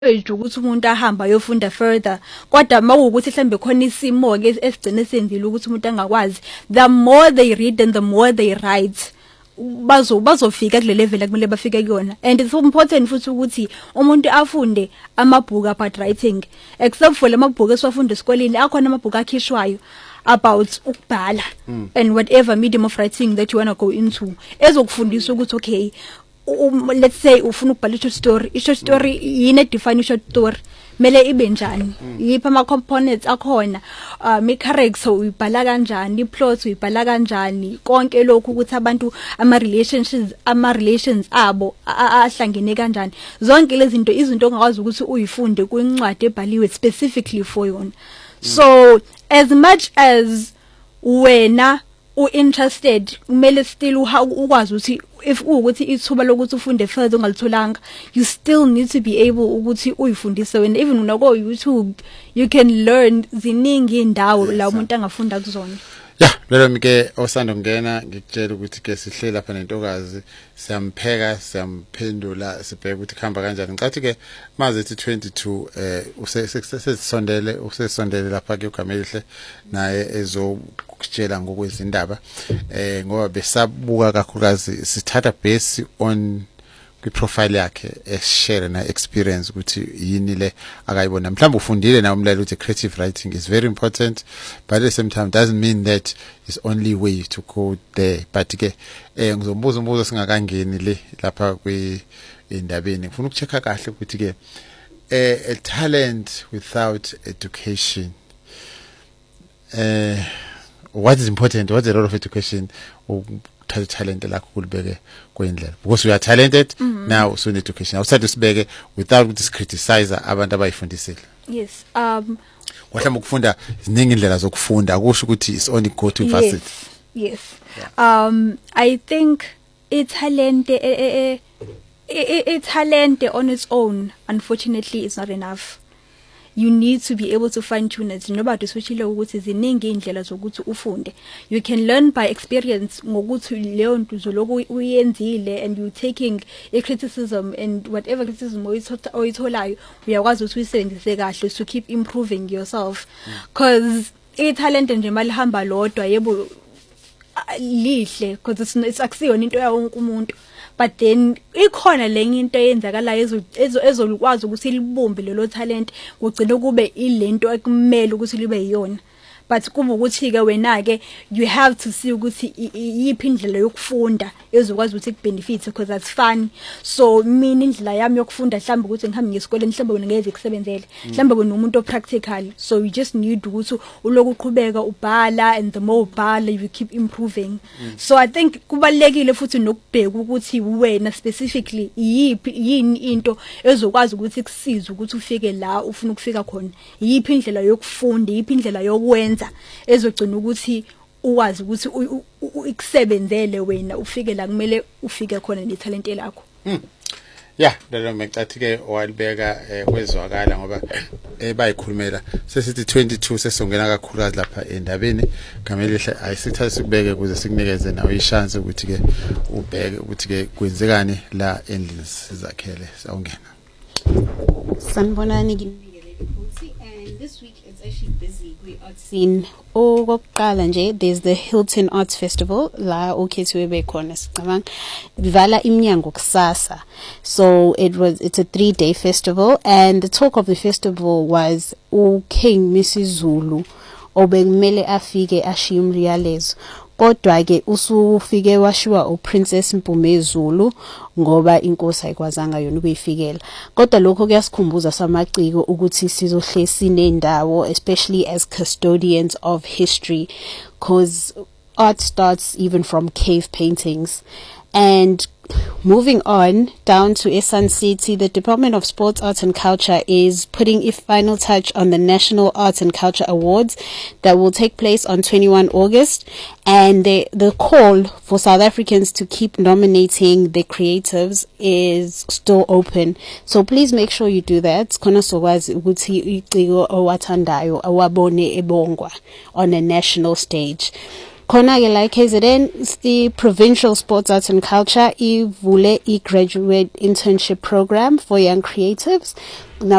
ukuthi umuntu ahamba ayofunda further, kodwa mawukuthi mhlambe khona isimo ke esigcine senzile ukuthi umuntu angakwazi, the more they read and the more they write bazofika kule level akumele bafike kuyona. And it's important futhi ukuthi umuntu afunde amabhuku about writing, except for lamabhuku esiwafunda esikoleni akhona amabhuku akhishwayo about ukubhala and whatever medium of writing that you want to go into, ezokufundisa ukuthi okay, let's say ufuna ukubhala i-short story yini define i-short story, mele ibe njani, yiphi ama components akhona, i-character uyibhala kanjani, i-plot uyibhala kanjani, konke lokhu ukuthi abantu ama relations abo ahlangene kanjani. Zonke lezi zinto izinto ongakwazi ukuthi uyifunde kwincwadi ebhaliwe specifically for yona. So as much as wena interested, umele still ukwazi ukuthi if ukuthi ithuba lokuthi ufunde further ungalitholanga, you still need to be able ukuthi uyifundise wena. Even unako YouTube you can learn ziningi indawo la umuntu angafunda kuzona. Yeah, lelo mke osanda ngena ngikutshela ukuthi ke sihle lapha nentokazi, siyampheka siyamphendula, sibheka ukuthi khamba kanjani. Ngicathi ke maze ethi 22 usesondele lapha ke uGamelihle naye ezokutshela ngokwezindaba, ngoba besabuka kakhulukazi sithatha base on kwi-profile yakhe share na experience ukuthi yini le akayibona. Mhlawumbe ufundile na umlalela ukuthi creative writing is very important, but at the same time doesn't mean that is only way to go there. But ke ngizombuza umbuzo singakangeni le lapha indabeni, ngifuna ukuchecka kahle ukuthi ke a talent without education, what is important, what's the role of education ukuthatha talent lakho kulibeke kwendlela, because you are talented now, so in education awusathe usibeke without ukuthi criticize abantu abayifundisile. Yes, wahlamba ukufunda ziningi indlela zokufunda, akusho ukuthi is only go to university. Yes. I think talent on its own unfortunately is not enough. You need to be able to fine tune it. Nobody switchile ukuthi ziningi indlela zokuthi ufunde. You can learn by experience ngokuthi leyo nto zoloku uyenzile, and you taking a criticism and whatever criticism oyitholayo uyakwazi ukuthi uyisebenzise kahle to keep improving yourself, because talent nje malihamba lodwa yebo lihle, because it's akusiyona into yawo wonke umuntu, but then ikhona lenye into eyenzakalayo ezolukwazi ukuthi libumbe lelo talent kugcina kube ilento ekumele ukuthi libe yiyona. But kuba ukuthi ke wena ke you have to see ukuthi yiphi indlela yokufunda ezokwazi ukuthi kubenefit, because that's fun. So mina indlela yami yokufunda mhlawumbe ukuthi ngihambe ngesikole mhlawumbe wena ngeze kusebenzele, mhlawumbe kunomuntu practical, so you just need ukuthi uloku uqhubeka ubhala, and the more ubhala you keep improving. So I think kubalekile futhi nokubheka ukuthi wena specifically yini into ezokwazi ukuthi kusize ukuthi ufike la ufuna ukufika khona, yiphi indlela yokufunda, yiphi indlela yokwenza ezogcina ukuthi uwazi ukuthi ukusebenzele wena ufike la kumele ufike khona netalent lakho. Yeah, lelo mcathi ke walibeka kwezwakala ngoba bayikhulumela sesithi 22 sesongena kakhulukazi lapha endabeni. Gamelihle ayisithathe sikubeke ukuze sikunikeze nawe ishance ukuthi ke ubheke ukuthi ke kwenzekani la endlini sizakhele sawungena. Sanibonani nginibingelele futhi, and this week it's actually busy kwi-art scene. Okokuqala nje, there's the Hilton Arts Festival la okhethiwe bekhona sicabanga bivala iminyango kusasa. So it's a 3-day festival, and the talk of the festival was King Mrs Zulu obekumele afike ashiye umyalezo, kodwa ke usufike washiwa uPrincess Mpumezulu ngoba inkosi ayikwazanga yona ukuyifikela. Kodwa lokho kuyasikhumbuza samaciko ukuthi sizohle sinendawo, especially as custodians of history, because art starts even from cave paintings. And moving on down to Sun City, the Department of Sports, Arts and Culture is putting a final touch on the National Arts and Culture Awards that will take place on 21 August. And the call for South Africans to keep nominating the creatives is still open. So please make sure you do that. Khona sokwazi ukuthi iciko owathandayo awabone ebongwa on a national stage. khona ke la KZN the Provincial Sports Arts and Culture ivule graduate internship program for young creatives. Now